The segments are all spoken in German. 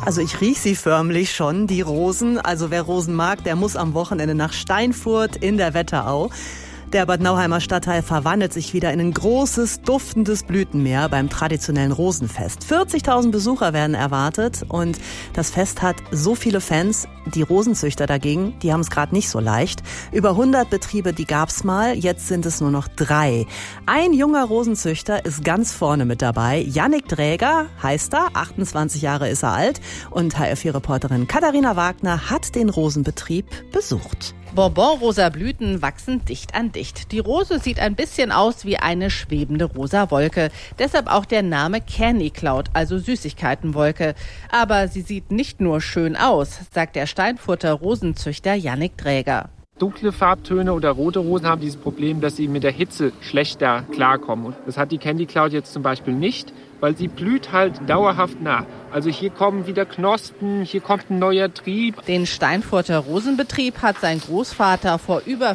Also ich rieche sie förmlich schon, die Rosen. Also wer Rosen mag, der muss am Wochenende nach Steinfurt in der Wetterau. Der Bad Nauheimer Stadtteil verwandelt sich wieder in ein großes, duftendes Blütenmeer beim traditionellen Rosenfest. 40.000 Besucher werden erwartet und das Fest hat so viele Fans. Die Rosenzüchter dagegen, die haben es gerade nicht so leicht. Über 100 Betriebe, die gab's mal, jetzt sind es nur noch 3. Ein junger Rosenzüchter ist ganz vorne mit dabei. Jannik Dräger heißt er, 28 Jahre ist er alt und HR4-Reporterin Katharina Wagner hat den Rosenbetrieb besucht. Bonbon-rosa Blüten wachsen dicht an dicht. Die Rose sieht ein bisschen aus wie eine schwebende rosa Wolke. Deshalb auch der Name Candy Cloud, also Süßigkeitenwolke. Aber sie sieht nicht nur schön aus, sagt der Steinfurter Rosenzüchter Jannik Dräger. Dunkle Farbtöne oder rote Rosen haben dieses Problem, dass sie mit der Hitze schlechter klarkommen. Und das hat die Candy Cloud jetzt zum Beispiel nicht, weil sie blüht halt dauerhaft nah. Also hier kommen wieder Knospen, hier kommt ein neuer Trieb. Den Steinfurter Rosenbetrieb hat sein Großvater vor über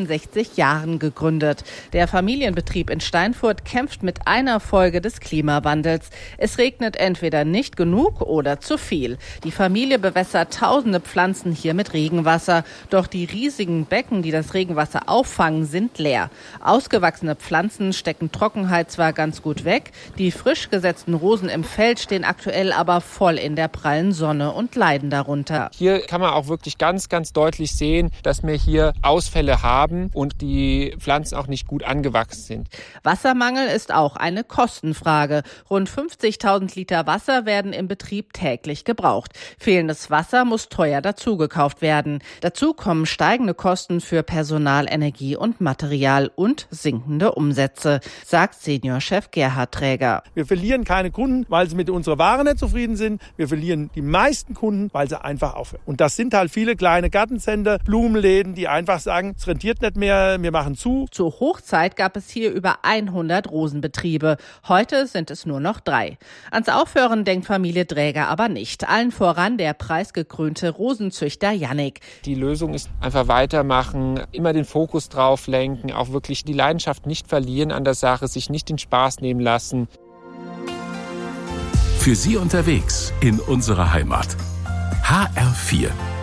65 Jahren gegründet. Der Familienbetrieb in Steinfurt kämpft mit einer Folge des Klimawandels. Es regnet entweder nicht genug oder zu viel. Die Familie bewässert tausende Pflanzen hier mit Regenwasser. Doch die riesigen Becken, die das Regenwasser auffangen, sind leer. Ausgewachsene Pflanzen stecken Trockenheit zwar ganz gut weg. Die frisch gesetzten Rosen im Feld stehen aktuell aber voll in der prallen Sonne und leiden darunter. Hier kann man auch wirklich ganz, ganz deutlich sehen, dass wir hier Ausfälle haben und die Pflanzen auch nicht gut angewachsen sind. Wassermangel ist auch eine Kostenfrage. Rund 50.000 Liter Wasser werden im Betrieb täglich gebraucht. Fehlendes Wasser muss teuer dazugekauft werden. Dazu kommen steigende Kosten für Personal, Energie und Material und sinkende Umsätze, sagt Seniorchef Gerhard Träger. Wir verlieren keine Kunden, weil sie mit unserer Ware nicht zufrieden sind. Wir verlieren die meisten Kunden, weil sie einfach aufhören. Und das sind halt viele kleine Gartencenter, Blumenläden, die einfach sagen, es rentiert nicht mehr, wir machen zu. Zur Hochzeit gab es hier über 100 Rosenbetriebe. Heute sind es nur noch 3. Ans Aufhören denkt Familie Dräger aber nicht. Allen voran der preisgekrönte Rosenzüchter Jannik. Die Lösung ist einfach weitermachen, immer den Fokus drauf lenken, auch wirklich die Leidenschaft nicht verlieren an der Sache, sich nicht den Spaß nehmen lassen. Für Sie unterwegs in unserer Heimat. HR4